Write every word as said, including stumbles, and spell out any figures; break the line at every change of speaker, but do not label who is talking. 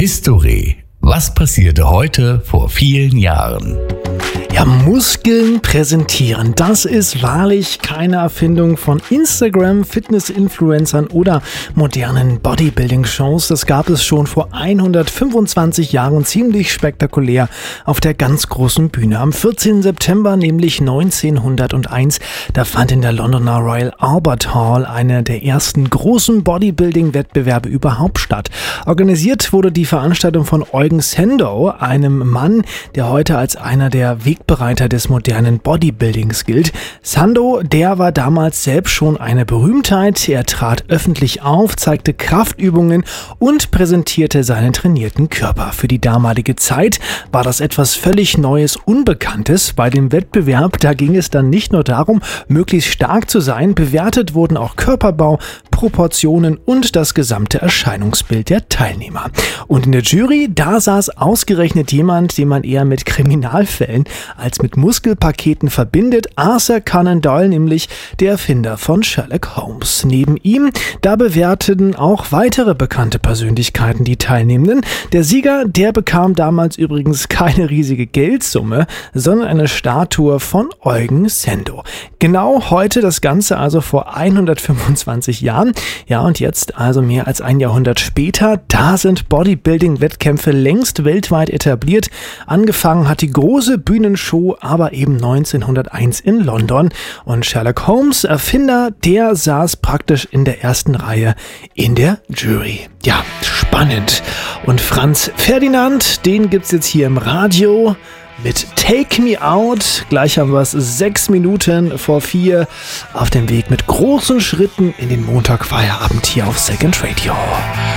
History. Was passierte heute vor vielen Jahren?
Ja, Muskeln präsentieren, das ist wahrlich keine Erfindung von Instagram, Fitness-Influencern oder modernen Bodybuilding-Shows. Das gab es schon vor hundertfünfundzwanzig Jahren ziemlich spektakulär auf der ganz großen Bühne. Am vierzehnten September, nämlich neunzehnhunderteins, da fand in der Londoner Royal Albert Hall einer der ersten großen Bodybuilding-Wettbewerbe überhaupt statt. Organisiert wurde die Veranstaltung von Eugen Sandow, einem Mann, der heute als einer der Wegbereiter des modernen Bodybuildings gilt. Sandow, der war damals selbst schon eine Berühmtheit. Er trat öffentlich auf, zeigte Kraftübungen und präsentierte seinen trainierten Körper. Für die damalige Zeit war das etwas völlig Neues, Unbekanntes. Bei dem Wettbewerb, da ging es dann nicht nur darum, möglichst stark zu sein, bewertet wurden auch Körperbau, Proportionen und das gesamte Erscheinungsbild der Teilnehmer. Und in der Jury, da saß ausgerechnet jemand, den man eher mit Kriminalfällen als mit Muskelpaketen verbindet, Arthur Conan Doyle, nämlich der Erfinder von Sherlock Holmes. Neben ihm, da bewerteten auch weitere bekannte Persönlichkeiten die Teilnehmenden. Der Sieger, der bekam damals übrigens keine riesige Geldsumme, sondern eine Statue von Eugen Sandow. Genau heute das Ganze also vor hundertfünfundzwanzig Jahren. Ja, und jetzt also mehr als ein Jahrhundert später, da sind Bodybuilding-Wettkämpfe längst weltweit etabliert. Angefangen hat die große Bühnenshow aber eben neunzehnhunderteins in London. Und Sherlock Holmes, Erfinder, der saß praktisch in der ersten Reihe in der Jury. Ja, spannend. Und Franz Ferdinand, den gibt's jetzt hier im Radio mit Take Me Out. Gleich haben wir es sechs Minuten vor vier auf dem Weg mit großen Schritten in den Montagfeierabend hier auf Second Radio.